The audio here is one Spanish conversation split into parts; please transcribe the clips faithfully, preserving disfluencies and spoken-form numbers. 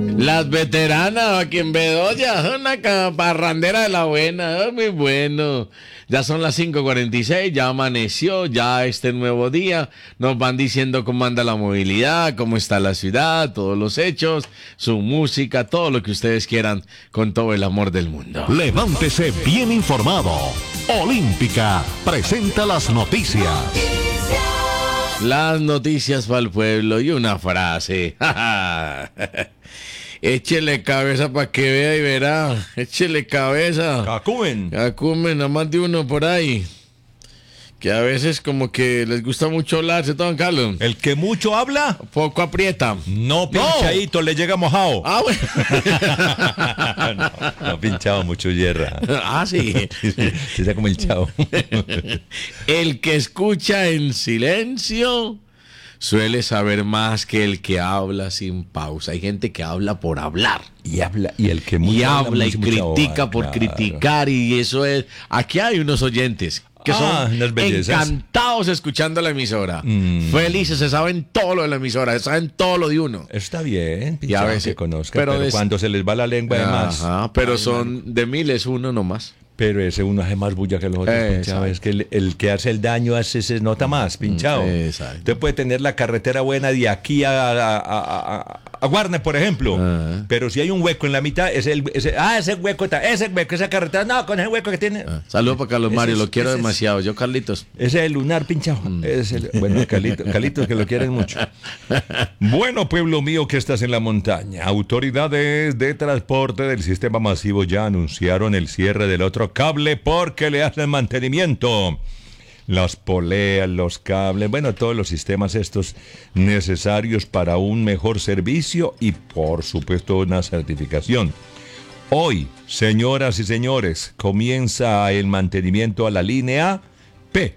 Las veteranas, aquí en Bedoya, una ca- parrandera de la buena, ah, muy bueno. Ya son las cinco cuarenta y seis, ya amaneció, ya este nuevo día. Nos van diciendo cómo anda la movilidad, cómo está la ciudad, todos los hechos, su música, todo lo que ustedes quieran, con todo el amor del mundo. Levántese bien informado. Olímpica presenta las noticias. Las noticias para el pueblo y una frase. Échele cabeza para que vea y verá. Échele cabeza. Cacumen. Cacumen, nada más de uno por ahí. Que a veces como que les gusta mucho hablar, ¿cierto, don Carlos? El que mucho habla, Poco aprieta. no pinchadito, le llega mojado. Ah, bueno. no, no pinchado, mucho hierra. Ah, sí. Se está como el chavo. El que escucha en silencio suele saber más que el que habla sin pausa. Hay gente que habla por hablar. Y habla, y el que mucho Y habla y mucho, mucha critica boba, por claro. criticar, y eso es. Aquí hay unos oyentes que Ah, son unas bellezas. encantados escuchando la emisora. Mm. Felices, se saben todo lo de la emisora, se saben todo lo de uno. Está bien, Y a pinchado, veces- que conozca, pero pero, des- cuando se les va la lengua además. Ajá, pero son de miles uno nomás. Pero ese uno hace más bulla que los otros, Exacto. pinchado. Es que el, el que hace el daño hace, se nota más, pinchado. Exacto. Usted puede tener la carretera buena de aquí a, a, a, a- a Guarne, por ejemplo. Ah. Pero si hay un hueco en la mitad, es el, ese, ah, ese hueco está, ese hueco, esa carretera, no, con ese hueco que tiene. Saludos para Carlos Ese Mario, es- lo quiero ese es- demasiado. Yo, Carlitos. Ese es el lunar pinchado. Es el- bueno, Calito, Calito, que lo quieren mucho. Bueno, pueblo mío que estás en la montaña, autoridades de transporte del sistema masivo ya anunciaron el cierre del otro cable porque le hacen mantenimiento. Las poleas, los cables, bueno, todos los sistemas estos necesarios para un mejor servicio y, por supuesto, una certificación. Hoy, señoras y señores, comienza el mantenimiento a la línea P.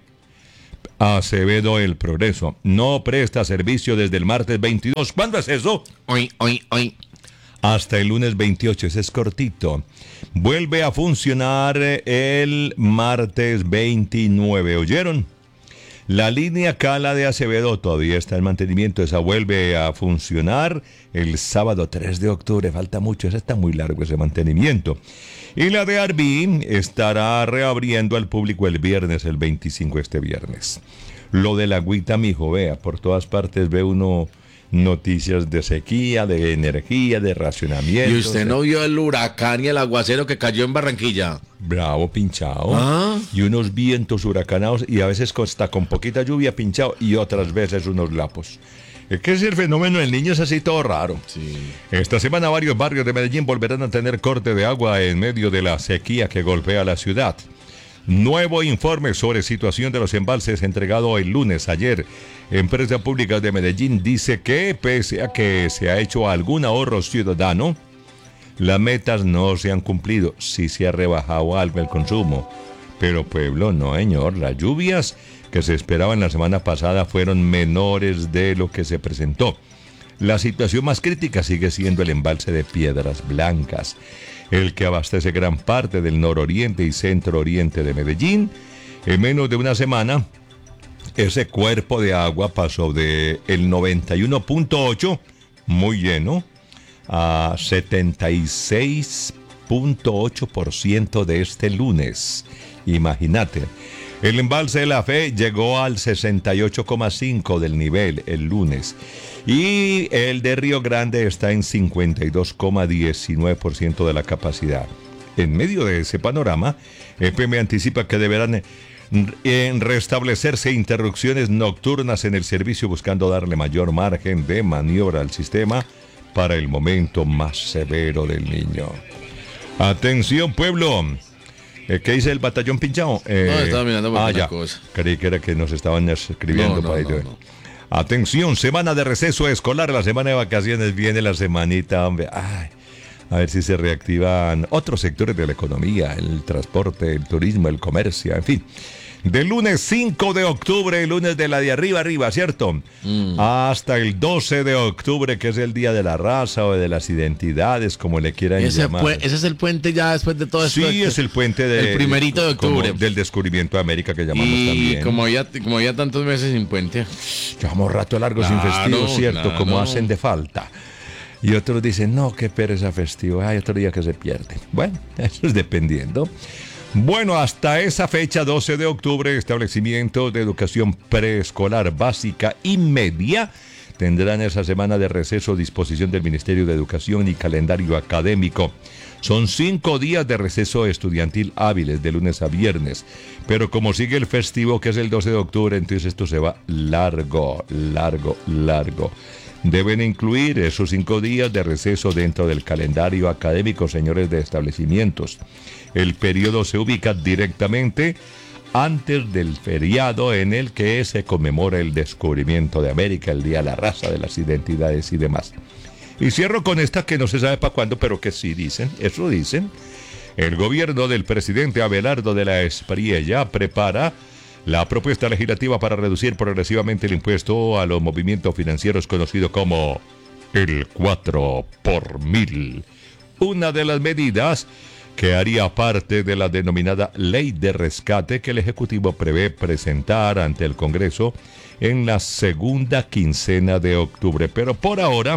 Acevedo El Progreso. No presta servicio desde el martes veintidós. ¿Cuándo es eso? Hoy, hoy, hoy. Hasta el lunes veintiocho. Ese es cortito. Vuelve a funcionar el martes veintinueve. ¿Oyeron? La línea Cala de Acevedo todavía está en mantenimiento. Esa vuelve a funcionar el sábado tres de octubre. Falta mucho. Ese está muy largo, ese mantenimiento. Y la de Arby estará reabriendo al público el viernes, el veinticinco, este viernes. Lo de la agüita, mijo, vea, por todas partes ve uno noticias de sequía, de energía, de racionamiento. ¿Y usted no vio el huracán y el aguacero que cayó en Barranquilla? Bravo, pinchado. Ah. Y unos vientos huracanados y a veces hasta con poquita lluvia pinchado y otras veces unos lapos. Es que ese fenómeno del niño es así todo raro. Sí. Esta semana varios barrios de Medellín volverán a tener corte de agua en medio de la sequía que golpea la ciudad. Nuevo informe sobre situación de los embalses entregado el lunes ayer. Empresa Pública de Medellín dice que pese a que se ha hecho algún ahorro ciudadano, las metas no se han cumplido. Sí se ha rebajado algo el consumo. Pero pueblo, no señor, las lluvias que se esperaban la semana pasada fueron menores de lo que se presentó. La situación más crítica sigue siendo el embalse de Piedras Blancas, el que abastece gran parte del nororiente y centro oriente de Medellín. En menos de una semana, ese cuerpo de agua pasó de el noventa y uno punto ocho, muy lleno, a setenta y seis punto ocho por ciento de este lunes. Imagínate. El embalse de la Fe llegó al sesenta y ocho coma cinco del nivel el lunes. Y el de Río Grande está en cincuenta y dos coma diecinueve por ciento de la capacidad. En medio de ese panorama, E P M anticipa que deberán en restablecerse interrupciones nocturnas en el servicio, buscando darle mayor margen de maniobra al sistema para el momento más severo del niño. Atención, pueblo. Eh, ¿Qué dice el batallón pinchado? Eh, No, estaba mirando por ah, una ya. cosa. Creí que era que nos estaban escribiendo No, no, para no, ello. no. Atención, semana de receso escolar, la semana de vacaciones viene la semanita, hombre. Ay, a ver si se reactivan otros sectores de la economía, el transporte, el turismo, el comercio, en fin. Del lunes cinco de octubre, el lunes de la de arriba arriba, ¿cierto? Mm. Hasta el doce de octubre, que es el Día de la Raza o de las Identidades, como le quieran Ese, llamar. pu- ese es el puente ya después de todo esto. Sí, es el puente de, el primerito de octubre. como del descubrimiento de América, que llamamos y también. como ya, como ya tantos meses sin puente. Llevamos rato largo sin Claro, festivo, ¿cierto? claro. Como hacen de falta. Y otros dicen, no, qué pereza festivo, hay otro día que se pierde. Bueno, eso es dependiendo. Bueno, hasta esa fecha, doce de octubre, establecimientos de educación preescolar básica y media tendrán esa semana de receso a disposición del Ministerio de Educación y calendario académico. Son cinco días de receso estudiantil hábiles de lunes a viernes. Pero como sigue el festivo, que es el doce de octubre, entonces esto se va largo, largo, largo. Deben incluir esos cinco días de receso dentro del calendario académico, señores de establecimientos. El periodo se ubica directamente antes del feriado en el que se conmemora el descubrimiento de América, el Día de la Raza, de las Identidades y demás. Y cierro con esta que no se sabe para cuándo, pero que sí dicen, eso dicen. El gobierno del presidente Abelardo de la Espriella prepara la propuesta legislativa para reducir progresivamente el impuesto a los movimientos financieros conocido como el cuatro por mil. Una de las medidas que haría parte de la denominada Ley de Rescate que el Ejecutivo prevé presentar ante el Congreso en la segunda quincena de octubre. Pero por ahora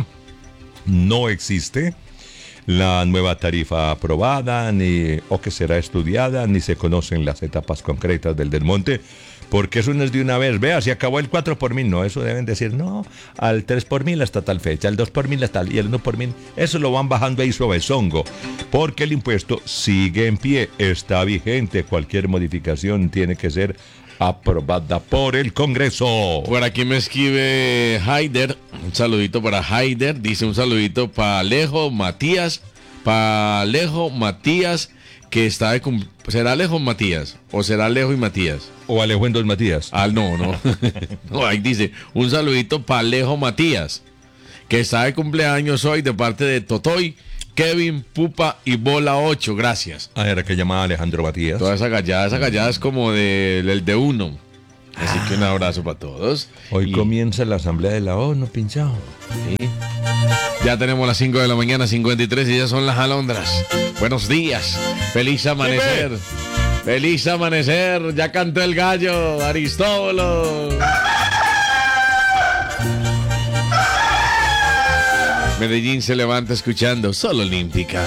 no existe la nueva tarifa aprobada, ni o que será estudiada, ni se conocen las etapas concretas del desmonte, porque eso no es de una vez, vea, se acabó el cuatro por mil, no, eso deben decir, no, al tres por mil hasta tal fecha, al dos por mil hasta tal, y el uno por mil, eso lo van bajando ahí suavezongo, porque el impuesto sigue en pie, está vigente, cualquier modificación tiene que ser aprobada por el Congreso. Por aquí me escribe Haider, un saludito para Haider, dice un saludito para Alejo Matías, para Alejo Matías, que está de cum- ¿será Alejo Matías? ¿O será Alejo y Matías? O Alejo en dos Matías. Ah, no, no. No, ahí dice, un saludito para Alejo Matías, que está de cumpleaños hoy de parte de Totoy, Kevin, Pupa y Bola ocho, gracias. Ah, era que llamaba Alejandro Matías. Toda esa gallada, esa gallada es como del de, de uno. Así que un abrazo para todos. Hoy Y comienza la asamblea de la ONU, pinchado. sí, ya tenemos las cinco de la mañana, cincuenta y tres, y ya son las alondras. Buenos días, feliz amanecer. Feliz amanecer, ya cantó el gallo, Aristóbulo. Medellín se levanta escuchando Solo Olímpica.